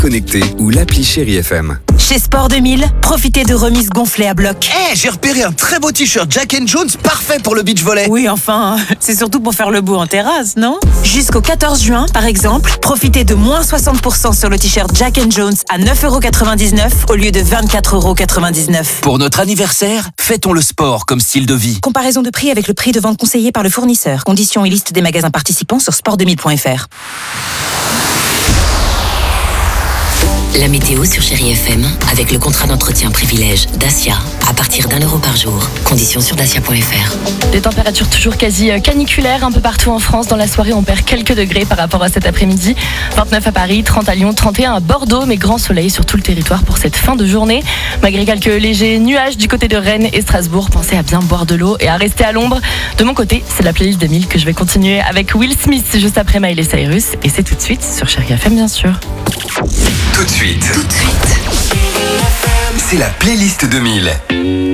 connecté ou l'appli Chérie FM. Chez Sport 2000, profitez de remises gonflées à bloc. J'ai repéré un très beau t-shirt Jack & Jones, parfait pour le beach volley. Oui, enfin, c'est surtout pour faire le beau en terrasse, non ? Jusqu'au 14 juin, par exemple, profitez de moins 60% sur le t-shirt Jack & Jones à 9,99€ au lieu de 24,99€. Pour notre anniversaire, fêtons le sport comme style de vie. Comparaison de prix avec le prix de vente conseillé par le fournisseur. Conditions et liste des magasins participants sur sport2000.fr. La météo sur Chérie FM avec le contrat d'entretien privilège Dacia à partir d'€1 par jour. Conditions sur dacia.fr. Des températures toujours quasi caniculaires un peu partout en France. Dans la soirée, on perd quelques degrés par rapport à cet après-midi. 29 à Paris, 30 à Lyon, 31 à Bordeaux, mais grand soleil sur tout le territoire pour cette fin de journée. Malgré quelques légers nuages du côté de Rennes et Strasbourg, pensez à bien boire de l'eau et à rester à l'ombre. De mon côté, c'est la playlist 2000 que je vais continuer avec Will Smith juste après Miley Cyrus. Et c'est tout de suite sur Chérie FM, bien sûr. Tout de suite. C'est la playlist 2000.